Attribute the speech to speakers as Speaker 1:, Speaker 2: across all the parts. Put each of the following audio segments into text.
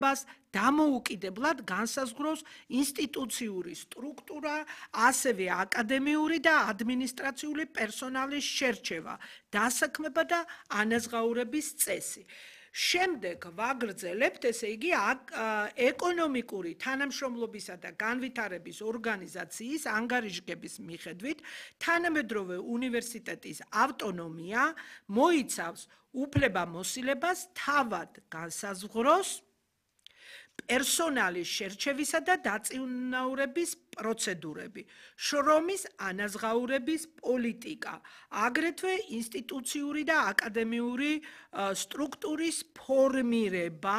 Speaker 1: დამოუკიდებლად განსაზღვროს ინსტიტუციური სტრუქტურა, ასევე აკადემიური და ადმინისტრაციული პერსონალის შერჩევა, დასაქმება და ანაზღაურების წესი. შემდეგ ვაგრძელებთ, ესე იგი, ეკონომიკური თანამშრომლობისა და განვითარების ორგანიზაციის ანგარიშგების მიხედვით თანამედროვე უნივერსიტეტის ავტონომია მოიცავს უფლებამოსილებას თავად განსაზღვროს პერსონალის შერჩევისა და დაწინაურების პროცედურები, შრომის ანაზღაურების პოლიტიკა, აგრეთვე ინსტიტუციური და აკადემიური სტრუქტურის ფორმირება.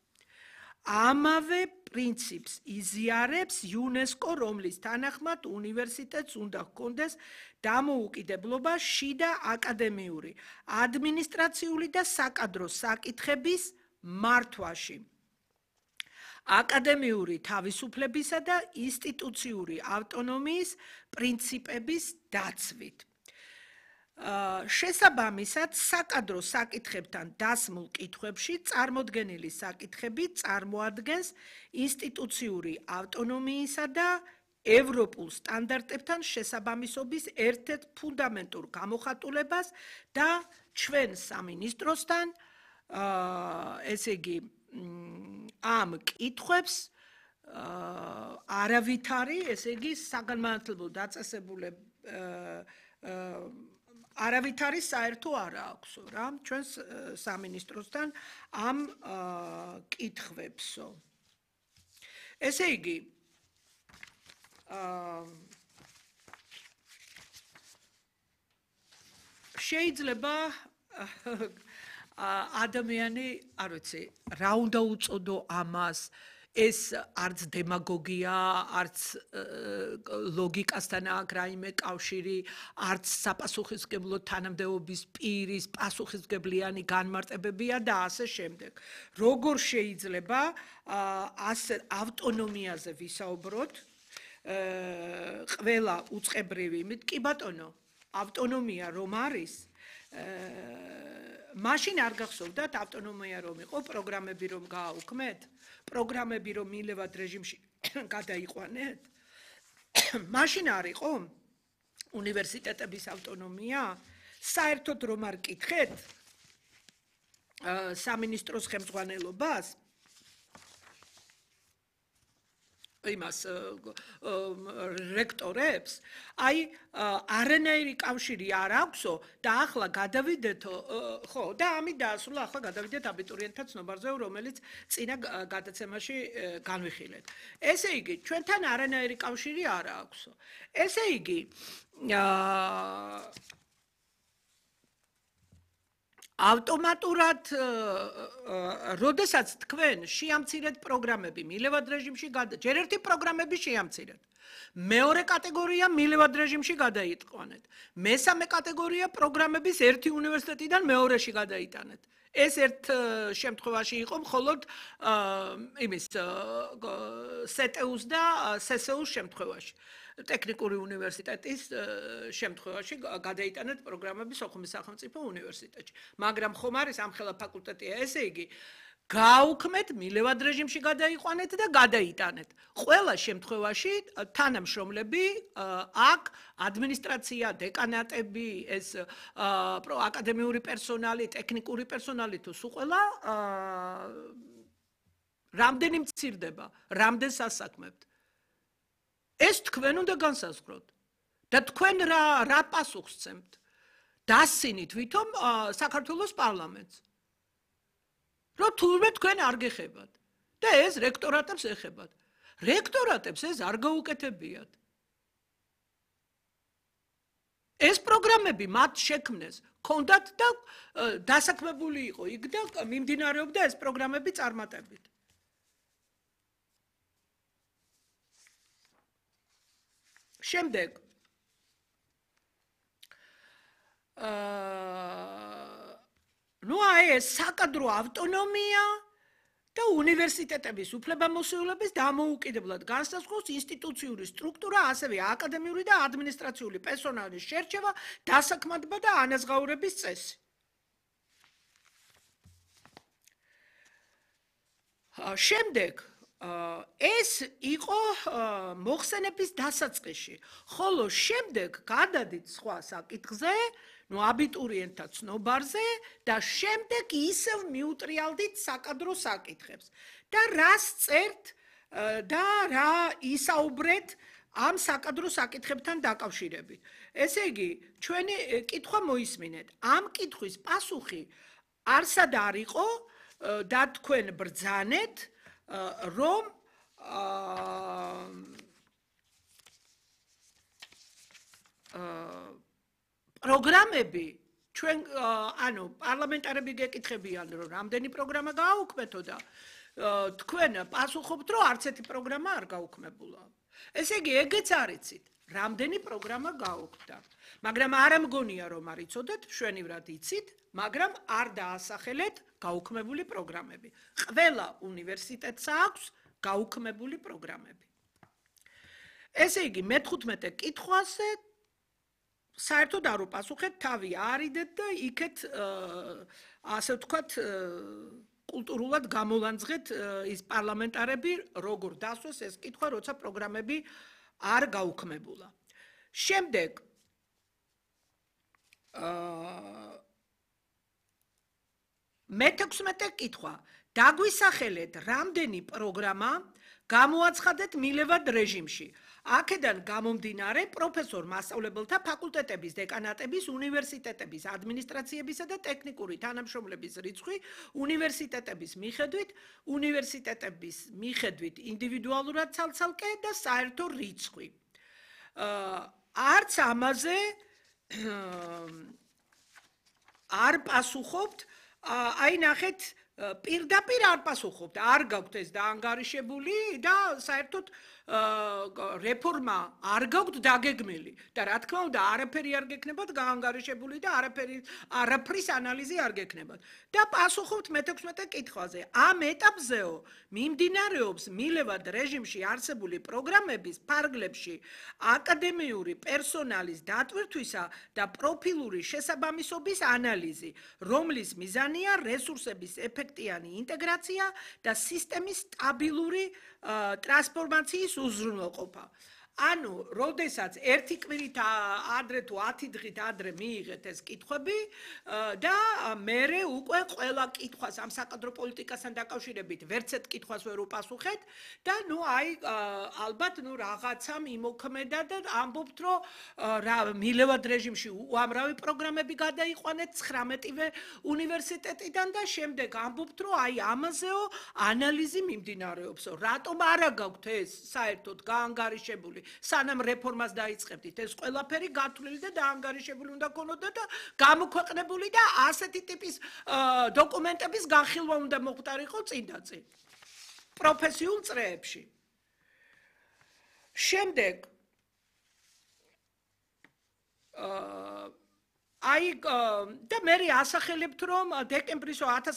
Speaker 1: ამავე პრინციპს იზიარებს იუნესკო, რომლის თანახმად უნივერსიტეტს უნდა ჰქონდეს დამოუკიდებლობა შიდა აკადემიური, ადმინისტრაციული და საკადრო საკითხების მართვაში. აკადემიური თავისუფლებისა და ინსტიტუციური ავტონომიის პრინციპების დაცვით. შესაბამისად, საკადრო საკითხებთან დასმულ კითხვებში წარმოდგენილი საკითხები წარმოადგენს ინსტიტუციური ავტონომიისა და ევროპულ სტანდარტებთან შესაბამისობის ერთ-ერთ ფუნდამენტურ გამოხატულებას და ჩვენ სამინისტროსთან, ესე იგი, ამ კითხვებს არავითარი, ესე იგი, საგანმანათლებლო დაწესებულება არავითარი საერთო არ აქვსო რა, ჩვენ სამინისტროსთან ამ კითხვებსო. ესე იგი, შეიძლება ადამიანი, არ ვიცი, რა უნდა უწოდო ამას, ეს არც დემაგოგია, არც ლოგიკასთან აქვს რაიმე კავშირი, არც საპასუხისმგებლო თანამდებობის პირის პასუხისმგებლიანი განმარტებებია და ასე შემდეგ. როგორ შეიძლება ასე ავტონომიაზე ვისაუბროთ? ყველა უწყებრივი იმით, კი ბატონო, ავტონომია რომ არის, მაშინ არ გახსოვდათ ავტონომია რომ იყო, პროგრამები რომ გააუქმეთ, პროგრამები რომ მილევად რეჟიმში გადაიყვანეთ, მაშინ არ იყო უნივერსიტეტების ავტონომია, საერთოდ რომ არ კითხეთ სამინისტროს ხელმძღვანელობას, იმას რექტორებს, აი არანაირი კავშირი არ აქვსო და ახლა გადავიდეთო, ხო, და ამით დაასრულა, ახლა გადავიდეთ აბიტურიენტთა ცნობარზე, რომელიც წინა გადაცემაში განვიხილეთ. ესე იგი, ჩვენთან არანაირი კავშირი არ აქვსო. ესე იგი, ავტომატურად, როდესაც თქვენ შეამცირეთ პროგრამები მილევად რეჟიმში ჯერ ერთი პროგრამები შეამცირეთ. მეორე კატეგორია მილევად რეჟიმში გადაიყვანეთ. მესამე კატეგორია პროგრამების ერთი უნივერსიტეტიდან მეორეში გადაიტანეთ. ეს ერთ შემთხვევაში იყო მხოლოდ იმის სეტეუს და სესეუს შემთხვევაში. ტექნიკური უნივერსიტეტის შემთხვევაში გადაიტანეთ პროგრამები სოხუმის სახელმწიფო უნივერსიტეტში. მაგრამ ხომ არის ამხელა ფაკულტეტია, ესე იგი, გააუქმეთ, მილევად რეჟიმში გადაიყვანეთ და გადაიტანეთ. ყველა შემთხვევაში თანამშრომლები აქ ადმინისტრაცია, დეკანატები, ეს აკადემიური პერსონალი, ტექნიკური პერსონალი თუ სულ ყველა რამდენი მცირდება, რამდენ სასაქმებთ. ეს თქვენ უნდა განსაზღვროთ და თქვენ რა პასუხს სცემთ? დასცინით ვითომ საქართველოს პარლამენტს. რომ თურმე თქვენ არ გეხებათ და ეს რექტორატებს ეხებათ. რექტორატებს ეს არ გაუკეთებიათ. ეს პროგრამები მათ შექმნეს, ქონდათ და დასაქმებული იყო იქ და მიმდინარეობდა ეს პროგრამები წარმატებით. შემდეგ ну აი ეს საკადრო ავტონომია და უნივერსიტეტების უფლებამოსილების დამოუკიდებლად განსაზღვროს ინსტიტუციური სტრუქტურა, ასევე აკადემიური და ადმინისტრაციული პერსონალის შერჩევა, დასაქმება და ანაზღაურების წესი. შემდეგ ეს იყო მოხსენების დასაწყისში, ხოლო შემდეგ გადადით სხვა საკითხზე, აბიტურიენტთა ცნობარზე და შემდეგ ისევ მიუტრიალდით საკადრო საკითხებს. და რას წერთ და რა ისაუბრეთ ამ საკადრო საკითხებთან დაკავშირებით. ესე იგი, ჩვენი კითხვა მოისმინეთ. ამ კითხვის პასუხი არსად არ იყო და თქვენ ბრძანეთ, რომ პროგრამები ჩვენ ანუ პარლამენტარები გეკითხებიან, რომ რამდენი პროგრამა გააუქმეთო და თქვენ პასუხობთ, რომ არც ერთი პროგრამა არ გაუქმებულა. ესე იგი, ეგეც არიცით, რამდენი პროგრამა გაუქმდა. მაგრამ არ ამგონია, რომ არ იცოდეთ, მშვენივრად იცით, მაგრამ არ დაასახელეთ გაუქმებული პროგრამები. ყველა უნივერსიტეტს აქვს გაუქმებული პროგრამები. ესე იგი, მე-15 კითხვაზე საერთოდ არ უპასუხეთ, თავი არიდეთ და იქეთ ასე ვთქვათ კულტურულად გამოლანძღეთ ის პარლამენტარები, როგორ დასვეს ეს კითხვა, როცა პროგრამები არ გაუქმებულა. შემდეგ მე-16 კითხვა. დაგვისახელეთ, რამდენი პროგრამა გამოაცხადეთ მილევად რეჟიმში. აქედან გამომდინარე პროფესორ მასწავლებელთა ფაკულტეტების, დეკანატების, უნივერსიტეტების, ადმინისტრაციებისა და ტექნიკური თანამშრომლების რიცხვი უნივერსიტეტების მიხედვით ინდივიდუალურად ცალ-ცალკე და საერთო რიცხვი. არც ამაზე არ პასუხობთ, აი ნახეთ, პირდაპირ არ პასუხობთ, არ გაქვთ ეს დაანგარიშებული და საერთოდ რეფორმა არ გაქვთ დაგეგმილი და რა თქმა უნდა არაფერი არ გექნებათ გაანგარიშებული და არაფრის ანალიზი არ გექნებათ. და პასუხობთ მე-16 კითხვაზე. ამ ეტაპზეო მიმდინარეობს მილევად რეჟიმში არსებული პროგრამების ფარგლებში აკადემიური პერსონალის დატვირთვისა და პროფილური შესაბამისობის ანალიზი, რომლის მიზანია რესურსების ეფექტიანი ინტეგრაცია და სისტემის სტაბილური ტრანსფორმაციის უზრუნველყოფა. ანუ, როდესაც ერთი კვირით ადრე თუ 10 დღით ადრე მიიღეთ ეს კითხვები და მერე უკვე ყველა კითხვას ამ საკადრო პოლიტიკასთან დაკავშირებით ვერცერთ კითხვას ვერ უპასუხეთ და ალბათ რაღაცამ იმოქმედა და ამბობთ, რომ მილევად რეჟიმში უამრავი პროგრამები გადაიყვანეთ 19-ვე უნივერსიტეტიდან და შემდეგ ამბობთ, რომ ამაზეო ანალიზი მიმდინარეობს. რატომ არა გაქვთ ეს საერთოდ გაანგარიშებული? სანამ რეფორმას დაიწყებდით, ეს ყველაფერი გათვლილი და დაანგარიშებული უნდა ქონოდა და გამოქვეყნებული და ასეთი ტიპის დოკუმენტების განხილვა უნდა მოხდარიყო წინდაწინ პროფესიულ წრეებში. შემდეგ და მე ასახელებთ, რომ დეკემბრის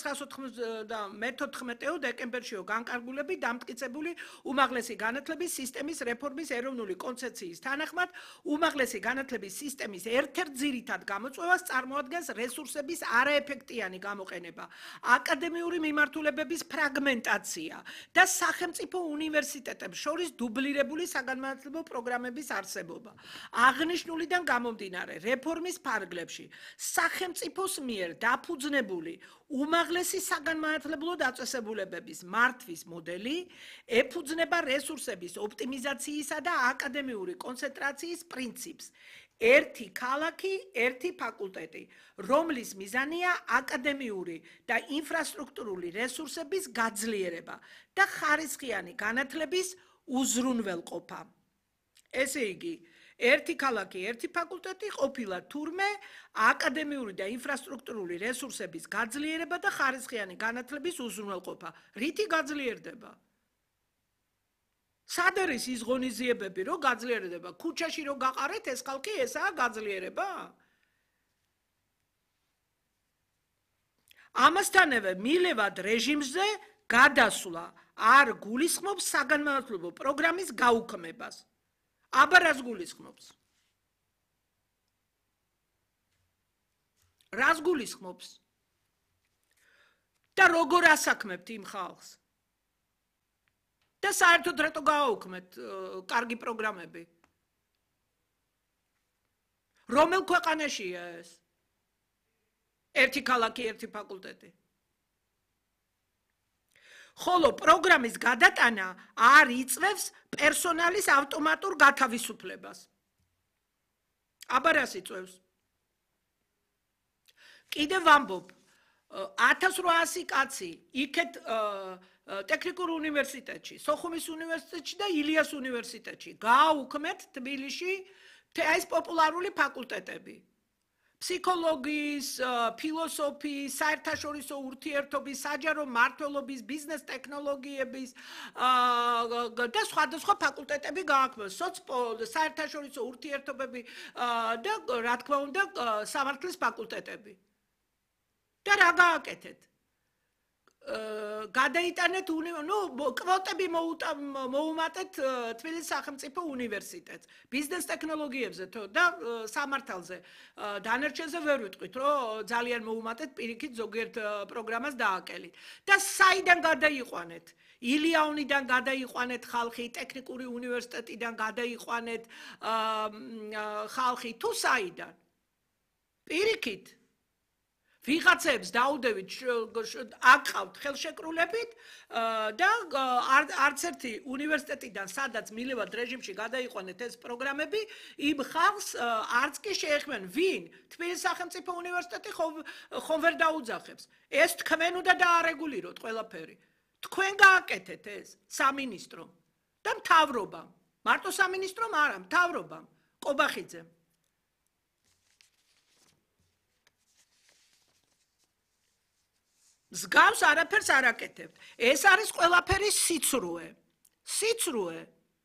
Speaker 1: 1994 დეკემბერშიო განკარგულებით დამტკიცებული უმაღლესი განათლების სისტემის რეფორმის ეროვნული კონცეფციის თანახმად უმაღლესი განათლების სისტემის ერთ-ერთ ძირითად გამოწვევას წარმოადგენს რესურსების არაეფექტიანი გამოყენება, აკადემიური მიმართულებების ფრაგმენტაცია და სახელმწიფო უნივერსიტეტებს შორის დუბლირებული საგანმანათლებლო პროგრამების არსებობა. აღნიშნულიდან გამომდინარე, რეფორმის ფარგლებში სახელმწიფოს მიერ დაფუძნებული უმაღლესი საგანმანათლებლო დაწესებულებების მართვის მოდელი ეფუძნება რესურსების ოპტიმიზაციისა და აკადემიური კონცენტრაციის პრინციპს. ერთი ქალაქი, ერთი ფაკულტეტი, რომლის მიზანია აკადემიური და ინფრასტრუქტურული რესურსების გაძლიერება და ხარისხიანი განათლების უზრუნველყოფა. ესე იგი, ერთი ქალაქი, ერთი ფაკულტეტი ყოფილა თურმე აკადემიური და ინფრასტრუქტურული რესურსების გაძლიერება და ხარისხიანი განათლების უზრუნველყოფა. რითი გაძლიერდება? სად არის ის ღონისძიებები, რომ გაძლიერდება? ქუჩაში რომ გაყარეთ ეს ხალხი, ესაა გაძლიერება? ამასთანავე მილევად რეჟიმზე გადასვლა არ გულისხმობს საგანმანათლებლო პროგრამის გაუქმებას. აბა რას გულისხმობს? რას გულისხმობს? და როგორ ასაქმებთ იმ ხალხს? საერთოდ რატო გააუქმეთ კარგი პროგრამები? რომელ ქვეყანაშია ეს? ერთი ქალაქი, ერთი ფაკულტეტი. ხოლო პროგრამის გადატანა არ იწვევს პერსონალის ავტომატურ გათავისუფლებას. აბა რას იწვევს? კიდევ ვამბობ, 1800 კაცი იქეთ ტექნიკურ უნივერსიტეტში, სოხუმის უნივერსიტეტში და ილიას უნივერსიტეტში გააუქმეთ თბილისში ეს პოპულარული ფაკულტეტები. ფსიქოლოგიის, ფილოსოფიის, საერთაშორისო ურთიერთობის, საჯარო მმართველობის, ბიზნეს ტექნოლოგიების და სხვადასხვა ფაკულტეტები გააქმნეს. საერთაშორისო ურთიერთობები და რა თქმა უნდა სამართლის ფაკულტეტები. და რა გააკეთეთ? გადაიტანეთ კვოტები მოუმატეთ თბილისის სახელმწიფო უნივერსიტეტს ბიზნეს ტექნოლოგიებზე და სამართალზე დანარჩენზე ვერ ვიტყვით რომ ძალიან მოუმატეთ პირიქით ზოგიერთ პროგრამას დააკელით და საიდან გადაიყვანეთ ილიანიდან გადაიყვანეთ ხალხი ტექნიკური უნივერსიტეტიდან გადაიყვანეთ ხალხი თუ საიდან პირიქით ვიღაცებს დაუდევით აკყავთ ხელშეკრულებით და არც ერთი უნივერსიტეტიდან სადაც მილევად რეჟიმში გადაიყვანეთ ეს პროგრამები იმ ხალხს არც კი შეეხმენ ვინ თბილისის სახელმწიფო უნივერსიტეტი ხომ ვერ დაუძახებს ეს თქვენ უნდა დაარეგულიროთ ყველაფერი თქვენ გააკეთეთ ეს სამინისტრომ და მთავრობამ მარტო სამინისტრომ არა მთავრობამ ყობახიძემ მსგავს არაფერს არ აკეთებთ. ეს არის ყველაფერი სიცრუე. სიცრუე.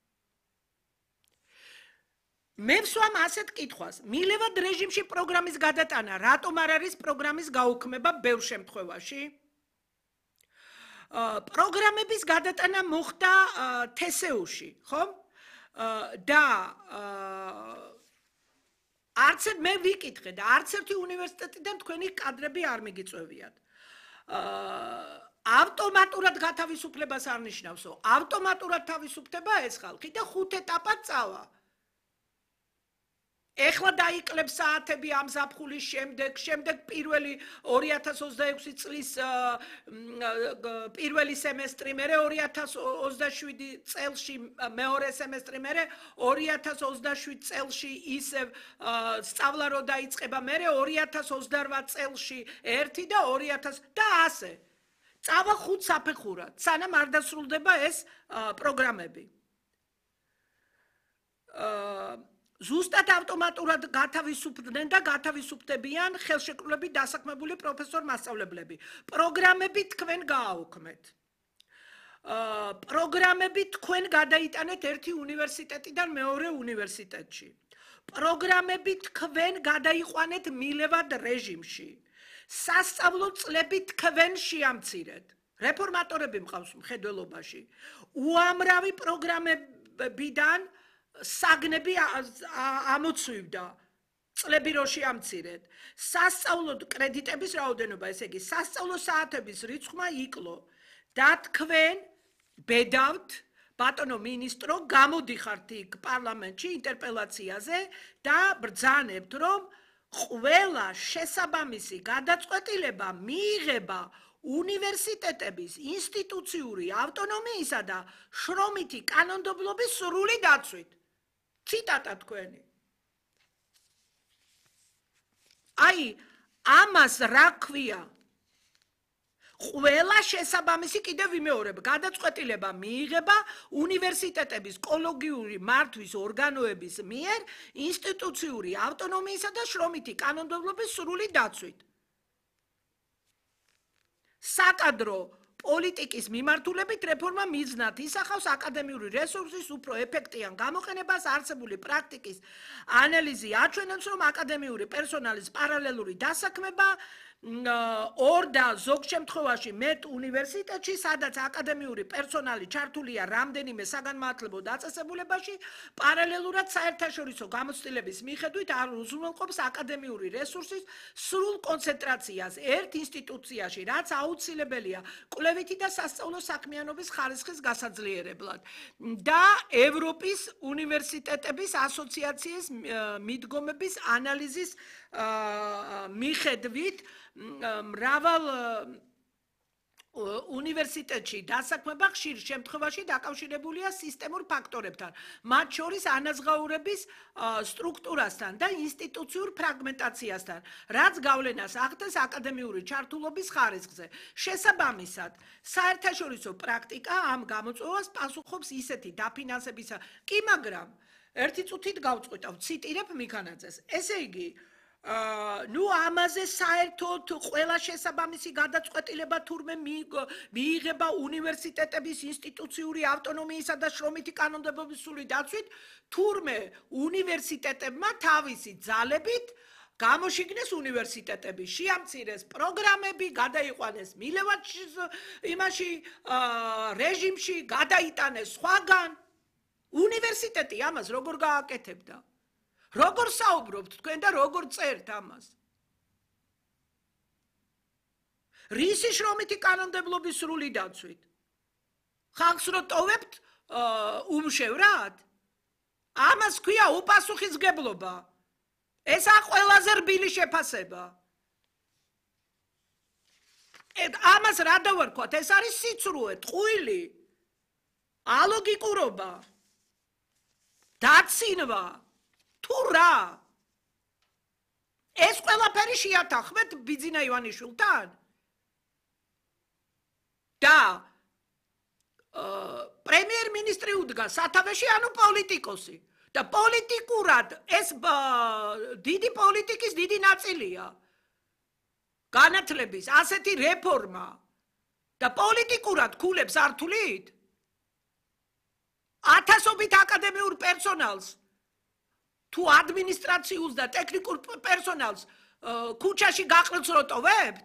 Speaker 1: მე ვსვამ ასეთ კითხვას. მილევად რეჟიმში პროგრამის გადატანა, რატომ არ არის პროგრამის გაუქმება ბევრ შემთხვევაში? პროგრამების გადატანა მოხდა თსეუში, ხო? და არც მე ვიკითხე და არც ერთი უნივერსიტეტიდან თქვენი კადრები არ მიგიწევიათ. ავტომატურად გათავისუფლებას არ ნიშნავსო. ავტომატურად თავისუფლდება ეს ხალხი და 5 ეტაპად წავა. ეხლა დაიკლებს საათები ამ ზაფხულის შემდეგ პირველი 2026 წლის პირველი სემესტრი, მერე 2027 წელში მეორე სემესტრი, მერე 2027 წელში ისევ სწავლა რო დაიწყება, მერე 2028 წელში ერთი და 2000 და ასე. წავა 5 საფეხურად, სანამ არ დასრულდება ეს პროგრამები. ზუსტად ავტომატურად გათავისუფლდნენ და გათავისუფლებიან ხელშეკრულებით დასაქმებული პროფესორ-მასწავლებლები. პროგრამები თქვენ გააუქმეთ. პროგრამები თქვენ გადაიტანეთ ერთი უნივერსიტეტიდან მეორე უნივერსიტეტში. პროგრამები თქვენ გადაიყვანეთ მილევად რეჟიმში. სასწავლო წლები თქვენ შეამცირეთ. რეფორმატორები მყავს მხედველობაში. უამრავი პროგრამებიდან საგნები ამოცვივდა წლები რო შეამცირეთ. სასწავლო კრედიტების რაოდენობა, ესე იგი, სასწავლო საათების რიცხვმა იკლო და თქვენ ბედავთ, ბატონო მინისტრო, გამოდიხართ იქ პარლამენტში ინტერპელაციაზე და ბრძანებთ, რომ ყველა შესაბამისი გადაწყვეტილება მიიღება უნივერსიტეტების ინსტიტუციური ავტონომიისა და შრომითი კანონმდებლობის სრული დაცვით. ციტატა თქვენი. აი, ამას რა ქვია? ყველა შესაბამისი კიდევ ვიმეორებ, გადაწყვეტილება მიიღება უნივერსიტეტების კოლეგიური მართვის ორგანოების მიერ ინსტიტუციური ავტონომიისა და შრომითი კანონმდებლობის სრული დაცვით. საკადრო პოლიტიკის მიმართულებით რეფორმა მიზნად ისახავს აკადემიური რესურსის უფრო ეფექტიან გამოყენებას, არსებული პრაქტიკის ანალიზი აჩვენებს, რომ აკადემიური პერსონალის პარალელური დასაქმება ორ და ზოგ შემთხვევაში მეტ უნივერსიტეტში, სადაც აკადემიური პერსონალი ჩართულია რამდენიმე საგანმანათლებლო დაწესებულებაში, პარალელურად საერთაშორისო გამოცდილების მიხედვით არ უზრუნველყოფს აკადემიური რესურსის სრულ კონცენტრაციას ერთ ინსტიტუციაში, რაც აუცილებელია კვლევითი და სასწავლო საქმიანობის ხარისხის გასაძლიერებლად. და ევროპის უნივერსიტეტების ასოციაციის მიდგომების ანალიზის მიხედვით მრავალ უნივერსიტეტში დასაქმება ხშირ შემთხვევაში დაკავშირებულია სისტემურ ფაქტორებთან, მათ შორის ანაზღაურების სტრუქტურასთან და ინსტიტუციურ ფრაგმენტაციასთან, რაც გავლენას ახდენს აკადემიური ჩართულობის ხარისხზე. შესაბამისად, საერთაშორისო პრაქტიკა ამ გამოწვევას პასუხობს ისეთი დაფინანსებისა. კი, მაგრამ ერთი წუთით გავწყვიტავ, ციტირებ მიქანაძეს. ესე იგი, ამაზე საერთოდ ყველა შესაბამისი გადაწყვეტილება თურმე მიიღება უნივერსიტეტების ინსტიტუციური ავტონომიისა და შრომითი კანონმდებლობის სრული დაცვით, თურმე უნივერსიტეტებმა თავისი ძალებით გამოშიგნეს უნივერსიტეტები, შეამცირეს პროგრამები, გადაიყვანეს მილევად იმაში რეჟიმში, გადაიტანეს სხვაგან. უნივერსიტეტი ამას როგორ გააკეთებდა? როგორ საუბრობთ თქვენ და როგორ წერთ ამას? რისი შრომითი კანონმდებლობის სრული დაცვით? ხალხს რო ტოვებთ უმშევრად? ამას ქვია უპასუხისმგებლობა. ესა ყველაზე რბილი შეფასება. ამას რა დავარქვათ? ეს არის სიცრუე, ტყუილი, ალოგიკურობა, დაცინვა. თუ რა? ეს ყველაფერი შეათანხმეთ ბიძინა ივანიშვილთან? და პრემიერ-მინისტრი უდგა სათავეში, ანუ პოლიტიკოსი. და პოლიტიკურად ეს დიდი პოლიტიკის დიდი ნაწილია. განათლების ასეთი რეფორმა და პოლიტიკურად ქულებს არ თვლით? ათასობით აკადემიურ პერსონალს თუ ადმინისტრაციულს და ტექნიკურ პერსონალს ქუჩაში გაყრილს რო ტოვებთ?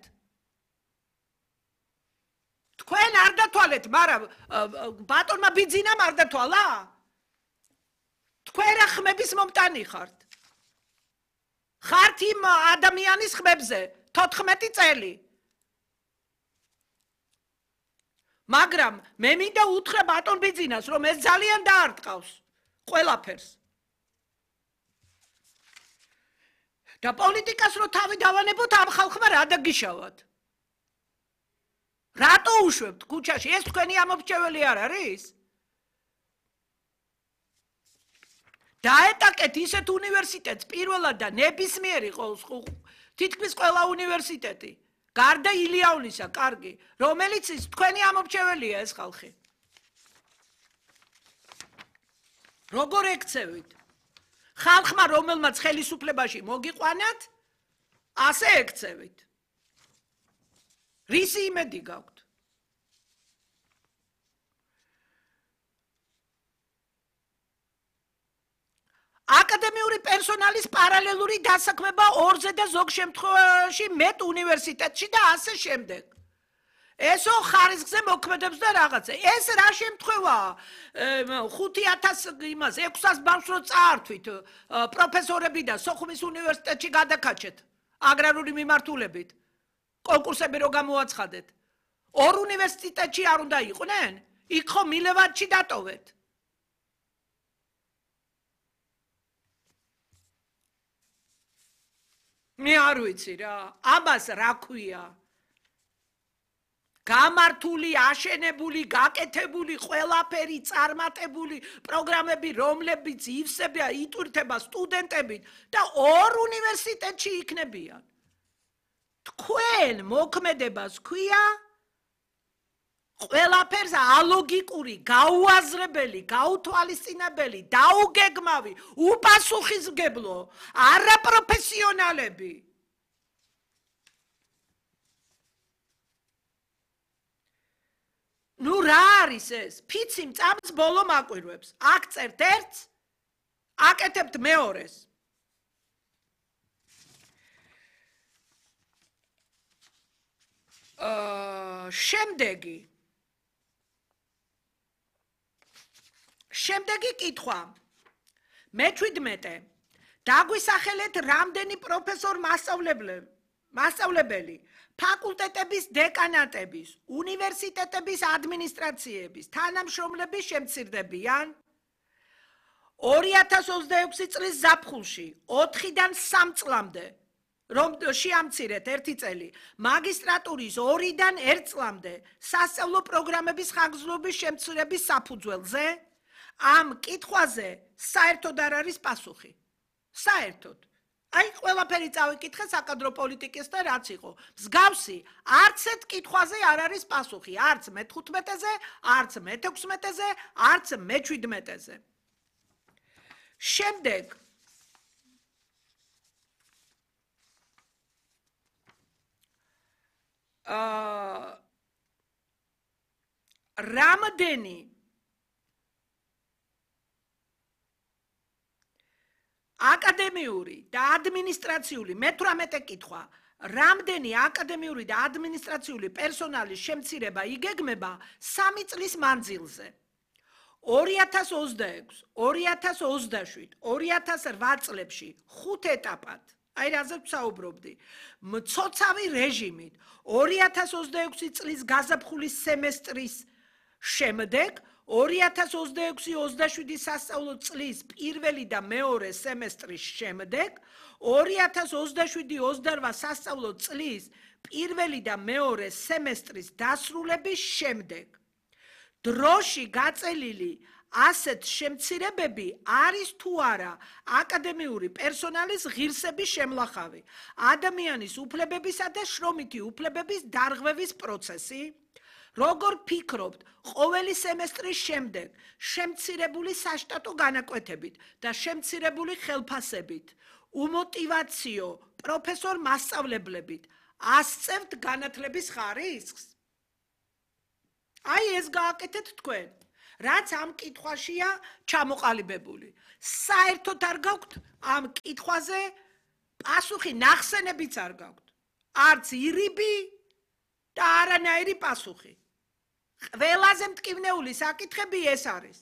Speaker 1: თქვენ არ დათვალეთ, მაგრამ ბატონმა ბიძინამ არ დათვალა? თქვენ რა ხმების მომტანი ხართ? ხართ იმ ადამიანის ხმებზე 14 წელი. მაგრამ მე მინდა უთხრა ბატონ ბიძინას, რომ ეს ძალიან დაარტყავს ყველაფერს. და პოლიტიკას რო თავი დავანებოთ, ამ ხალხმა რა დაგიშავათ? რატო უშვებთ ქუჩაში? ეს თქვენი ამორჩეველი არ არის? დაეტაკეთ ისეთ უნივერსიტეტს პირველად და ნებისმიერი თითქმის ყველა უნივერსიტეტი, გარდა ილიავნისა, კარგი, რომელიც თქვენი ამორჩეველია ეს ხალხი. როგორ ეკცევით? ხალხმა, რომელმაც ხელისუფლებაში მოგიყვანათ, ასე ეკცევით. რისი იმედი გაქვთ? აკადემიური პერსონალის პარალელური დასაქმება ორზე და ზოგ შემთხვევაში მეტ უნივერსიტეტში და ასე შემდეგ. ესო ხარისხზე მოქმედებს და რაღაცა. ეს რა შემთხვევაა? 5000 იმას 600 ბავშვს რო წაართვით პროფესორები და სოხუმის უნივერსიტეტში გადაკაჩეთ აგრარული მიმართულებით. კონკურსები რო გამოაცხადეთ. ორ უნივერსიტეტში არ უნდა იყვნენ? იქ ხო მილევადში დატოვეთ. მე არ ვიცი რა, ამას რა ქვია? გამართული, აშენებული, გაკეთებული, ყველაფერი წარმატებული პროგრამები, რომლებიც ივსება, იტვირთება სტუდენტებით და ორ უნივერსიტეტში იქნებიან. თქვენ მოქმედებას ქვია ყველაფერს ალოგიკური, გაუაზრებელი, გაუთვალისწინებელი, დაუგეგმავი, უპასუხისმგებლო, არაპროფესიონალები. ნუ რა არის ეს? ფიცი მწამს ბოლო მაკვირვებს. აქ წერთ ერთს, აკეთებთ მეორეს. შემდეგი კითხვა. მე-17 დაგვისახელეთ რამდენი პროფესორ მასწავლებელი, ფაკულტეტების დეკანატების, უნივერსიტეტების ადმინისტრაციების თანამშრომლების შემცირდებიან 2026 წლის ზაფხულში 4-დან 3 წლამდე, რომ შეამცირეთ 1 წელი, მაგისტრატურის 2-დან 1 წლამდე სასწავლო პროგრამების ხანგრძლივობის შემცირების საფუძველზე, ამ კითხვაზე საერთოდ არ არის პასუხი. საერთოდ. აი, ყველაფერი წავიკითხე საკადრო პოლიტიკის და რაც იყო. მსგავსი, არც ერთ კითხვაზე არ არის პასუხი, არც მე-15-ზე, არც მე-16-ზე, არც მე-17-ზე. შემდეგ რამდენი აკადემიური და ადმინისტრაციული მე-18 კითხვა რამდენი აკადემიური და ადმინისტრაციული პერსონალის შემცირება იგეგმება 3 წლის მანძილზე 2026, 2027, 2008 წლებში 5 ეტაპად აი რაზე ვსაუბრობდი მცოცავი რეჟიმით 2026 წლის გაზაფხულის სემესტრის შემდეგ 2026-27 სასწავლო წლის პირველი და მეორე სემესტრის შემდეგ 2027-28 სასწავლო წლის პირველი და მეორე სემესტრის დასრულების შემდეგ დროში გაწელილი ასეთ შემცირებები არის თუ არა აკადემიური პერსონალის ღირსების შემლახავი ადამიანის უფლებებისა და შრომითი უფლებების დარღვევის პროცესი როგორ ფიქრობთ ყოველი სემესტრის შემდეგ შემცირებული საშტატო განაკვეთებით და შემცირებული ხელფასებით უმოტივაციო პროფესორ მასწავლებლებით ასწევთ განათლების ხარისხს აი ეს გააკეთეთ თქვენ რაც ამ კითხვაშია ჩამოყალიბებული საერთოდ არ გაქვთ ამ კითხვაზე პასუხი ნახსენებიც არ გაქვთ არც ირიბი და არანაირი პასუხი ყველაზე მტკივნეული საკითხები ეს არის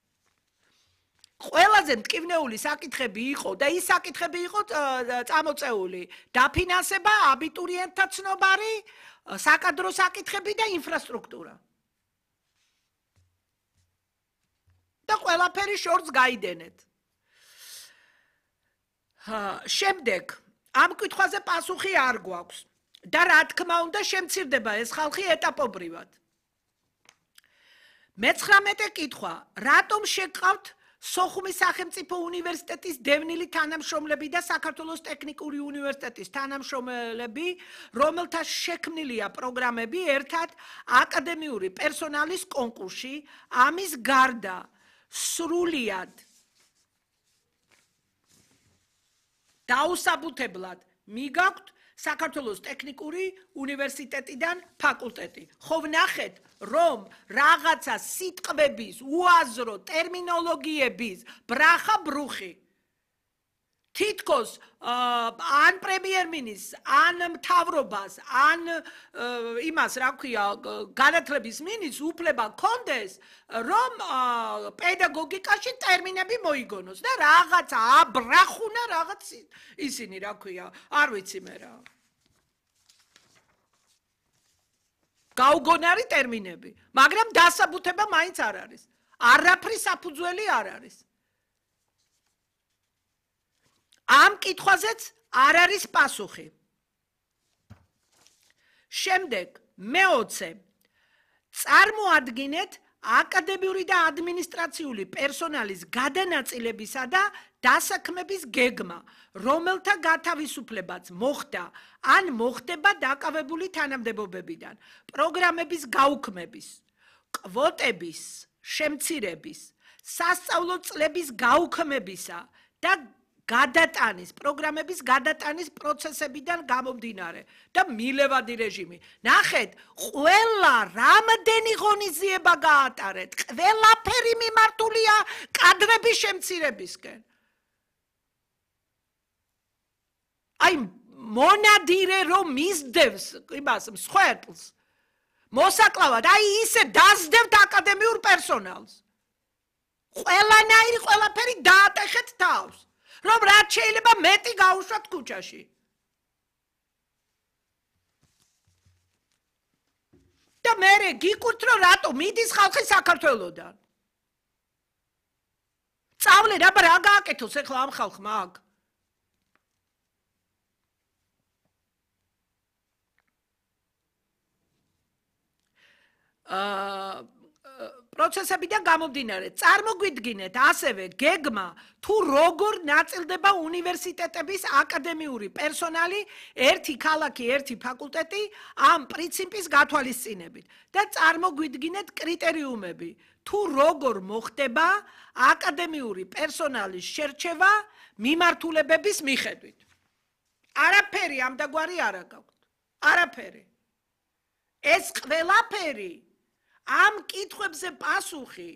Speaker 1: ყველაზე მტკივნეული საკითხები იყო და ის საკითხები იყო წამოწეული დაფინანსება აბიტურიენტთა ცნობარი საკადრო საკითხები და ინფრასტრუქტურა და ყველაფერი შორს გაიდენეთ შემდეგ ამ კითხვაზე პასუხი არ გვაქვს და რა თქმა უნდა შემცირდება ეს ხალხი ეტაპობრივად მე-19 კითხვა რატომ შეგყავთ სოხუმის სახელმწიფო უნივერსიტეტის დევნილი თანამშრომლები და საქართველოს ტექნიკური უნივერსიტეტის თანამშრომლები რომელთა შექმნილია პროგრამები ერთად აკადემიური პერსონალის კონკურსში ამის გარდა სრულიად დაუსაბუთებლად მიგაქვთ საქართველოს ტექნიკური უნივერსიტეტიდან ფაკულტეტი. ხო ვნახეთ, რომ რაღაცა სიტყვების, უაზრო ტერმინოლოგიების ბრახა ბრუხი. თითქოს ან პრემიერ-მინისტრს, ან მთავრობას, ან იმას, რა ქვია, განათლების მინისტრს უფლება ჰქონდეს, რომ პედაგოგიკაში ტერმინები მოიგონოს და რაღაცა აბრახუნა რაღაც ისინი, რა ქვია, არ ვიცი მე რა. გაუგონარი ტერმინები, მაგრამ დასაბუთება მაინც არ არის. არაფრის საფუძველი არ არის. ამ კითხვაზეც არ არის პასუხი. შემდეგ მე-20 წარმოადგინეთ აკადემიური და ადმინისტრაციული პერსონალის გადანაწილებისა და დასაქმების გეგმა, რომელთა გათავისუფლებაც მოხდა ან მოხდება დაკავებული თანამდებობებიდან, პროგრამების გაუქმების, კვოტების, შემცირების, სასწავლო წლების გაუქმებისა და გადატანის, პროგრამების გადატანის პროცესებიდან გამომდინარე და მილევადი რეჟიმი. ნახეთ, ყველა რამდენი ღონისძიება გაატარეთ, ყველაფერი მიმართულია კადრების შემცირებისკენ. აი, მონადირე რომ მისდევს იმას მსხვერპლს მოსაკლავად აი ისე დაძდევთ აკადემიურ პერსონალს ყველანაირი ყველაფერი დაატეხეთ თავს რომ რაც შეიძლება მეტი გაუშვათ ქუჩაში და მე გიკურთ რომ რატო მიდის ხალხი საქართველოდან წავლენ აბა რა გააკეთოს ახლა ამ ხალხმა აქ პროცესებიდან გამომდინარე წარმოგვიდგინეთ ასევე გეგმა თუ როგორ ნაწილდება უნივერსიტეტების აკადემიური პერსონალი ერთი ქალაქი ერთი ფაკულტეტი ამ პრინციპის გათვალისწინებით და წარმოგვიდგინეთ კრიტერიუმები თუ როგორ მოხდება აკადემიური პერსონალის შერჩევა მიმართულებების მიხედვით არაფერი ამდაგვარი არ აქვს არაფერი ეს ყველაფერი ამ კითხვებზე პასუხი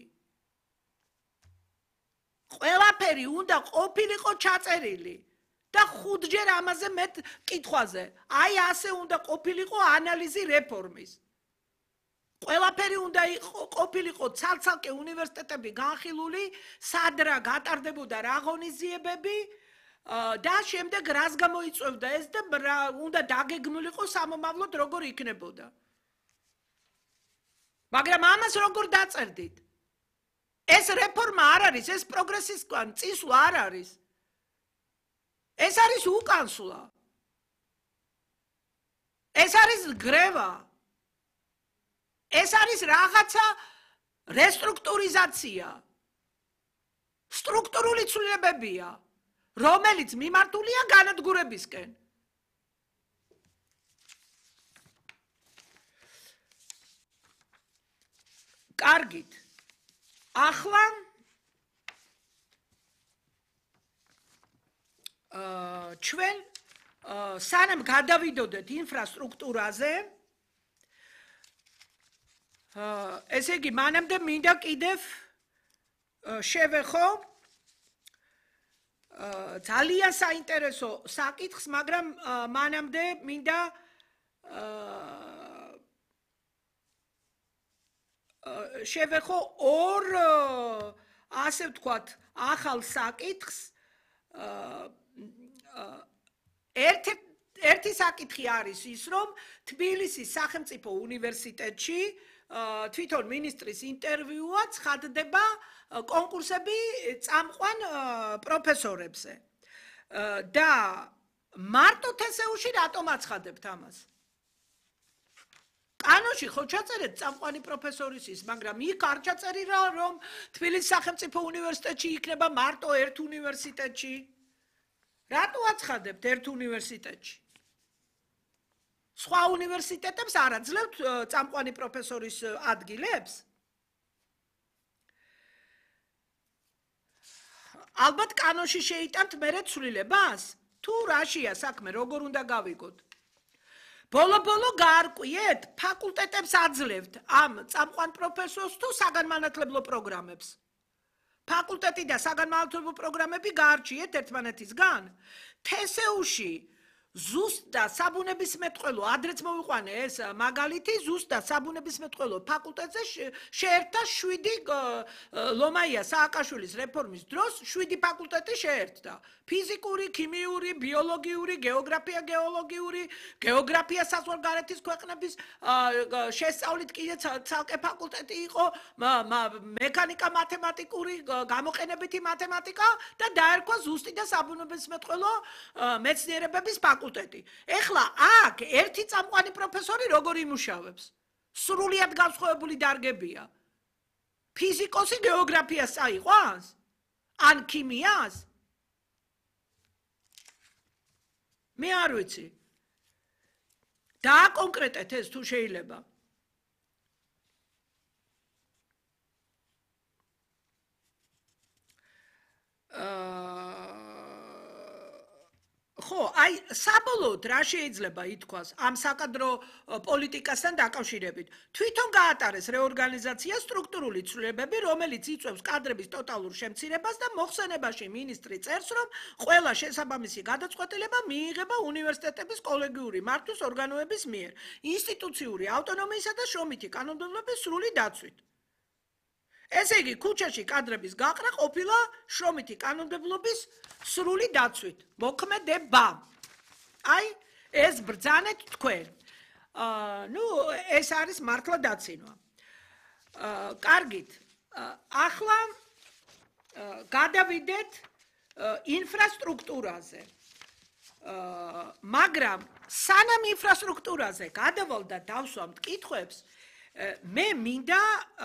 Speaker 1: ყველაფერი უნდა ყოფილიყო ჩაწერილი და ხუთჯერ ამაზე მეტ კითხვაზე აი ასე უნდა ყოფილიყო ანალიზი რეფორმის ყველაფერი უნდა ყოფილიყო ცალ-ცალკე უნივერსიტეტები განხილული სად რა გატარდებოდა რა ღონისძიებები და შემდეგ რას გამოიწვევდა ეს და უნდა დაგეგმულიყო სამომავლოდ როგორ იქნებოდა მაგრამ ამას როგორ დაწერდით? ეს რეფორმა არ არის, ეს პროგრესისგან წისვლა არ არის. ეს არის უკანსვლა. ეს არის გრევა. ეს არის რაღაცა რესტრუქტურიზაცია. სტრუქტურული ცვლილებებია, რომელიც მიმართულია განადგურებისკენ. კარგით. ახლა ჩვენ სანამ გადავიდოდეთ ინფრასტრუქტურაზე ესე იგი მანამდე მინდა კიდევ შევეხო ძალიან საინტერესო საკითხს, მაგრამ მანამდე მინდა შევეხო ორ ასე ვთქვათ ახალ საკითხს ერთი საკითხი არის ის რომ თბილისის სახელმწიფო უნივერსიტეტში თვითონ მინისტრის ინტერვიუა ცხადდება კონკურსები წამყვან პროფესორებზე და მარტო თსუ-ში რატომ აცხადებთ ამას კანონში ხო ჩაწერეთ წამყვანი პროფესორის ის, მაგრამ იქ არ ჩაწერია რომ თბილისის სახელმწიფო უნივერსიტეტში იქნება მარტო ერთ უნივერსიტეტში. რატო აცხადებთ ერთ უნივერსიტეტში? სხვა უნივერსიტეტებს არ აძლევთ წამყვანი პროფესორის ადგილებს? ალბათ კანონში შეიტანთ მერე ცვლილებას? თუ რაშია საქმე, როგორ უნდა გავიგოთ? ბოლო-ბოლო გაარკვიეთ, ფაკულტეტებს აძლევთ ამ წამყვან პროფესორს თუ საგანმანათლებლო პროგრამებს. ფაკულტეტი და საგანმანათლებლო პროგრამები გაარჩიეთ ერთმანეთისგან. თსუ-ში ზუსტად საბუნებისმეტყველო ადრეც მოვიყვანე ეს მაგალითი, ზუსტად საბუნებისმეტყველო ფაკულტეტზე შეერთდა 7 ლომაია სააკაშვილის რეფორმის დროს 7 ფაკულტეტი შეერთდა. ფიზიკური, ქიმიური, ბიოლოგიური, გეოგრაფია, გეოლოგიური, გეოგრაფია საზღვარგარეთის ქვეყნების შესწავლით კიდე ცალკე ფაკულტეტი იყო, მექანიკა, მათემატიკური, გამოყენებითი მათემატიკა და დაერქვა ზუსტი და საბუნებისმეტყველო მეცნიერებების ფაკულტეტი. ეხლა აქ ერთი წამყვანი პროფესორი როგორ იმუშავებს? სრულიად განსხვავებული დარგებია. ფიზიკოსი გეოგრაფიას წაიყვანს? ან ქიმიას? მე არ ვიცი. დააკონკრეტეთ ეს თუ შეიძლება. ხო, აი საბოლოოდ რა შეიძლება ითქვას ამ საკადრო პოლიტიკასთან დაკავშირებით. თვითონ გაატარეს რეორგანიზაცია სტრუქტურული ცვლილებები, რომელიც იწვევს კადრების ტოტალურ შემცირებას და მოხსენებაში მინისტრი წერს, რომ ყველა შესაბამისი გადაწყვეტილება მიიღება უნივერსიტეტების კოლეგიური მართვის ორგანოების მიერ, ინსტიტუციური ავტონომიისა და შრომითი კანონმდებლობის სრული დაცვით. ესე იგი, ქუჩაში კადრების გაყრა ყოფილა შრომითი კანონმდებლობის სრული დაცვით. მოქმედება. აი, ეს ბრძანეთ თქვენ. ეს არის მართლა დაცინვა. კარგით. ახლა გადავიდეთ ინფრასტრუქტურაზე. მაგრამ სანამ ინფრასტრუქტურაზე გადავალ და დავსვამ კითხვებს, მე მინდა